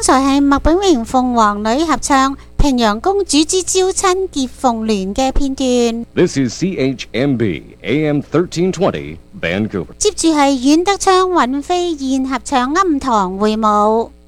才係麥炳榮鳳凰女合唱《平陽公主之招親結鳳聯》嘅片段。 This is CHMB AM 1320 Vancouver。 接住係阮德昌、尹飛燕合唱《庵堂會舞》。